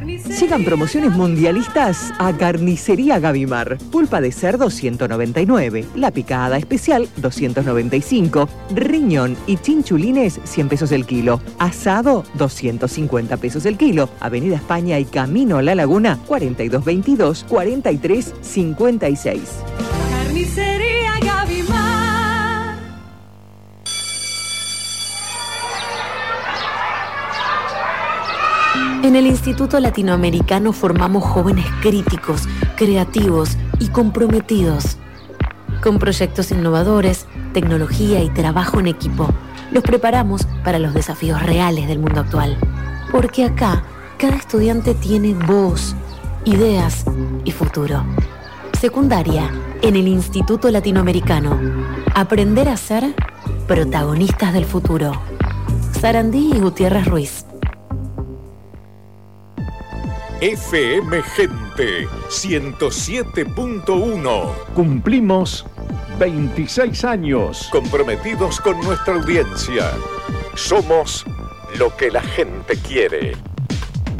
Llegan promociones mundialistas a Carnicería Gavimar. Pulpa de cerdo 199, la picada especial 295, riñón y chinchulines 100 pesos el kilo, asado 250 pesos el kilo. Avenida España y Camino a la Laguna 4222 4356. Carnicería Gavimar. En el Instituto Latinoamericano formamos jóvenes críticos, creativos y comprometidos. Con proyectos innovadores, tecnología y trabajo en equipo, los preparamos para los desafíos reales del mundo actual. Porque acá, cada estudiante tiene voz, ideas y futuro. Secundaria, en el Instituto Latinoamericano. Aprender a ser protagonistas del futuro. Sarandí y Gutiérrez Ruiz. FM Gente 107.1. Cumplimos 26 años. Comprometidos con nuestra audiencia. Somos lo que la gente quiere.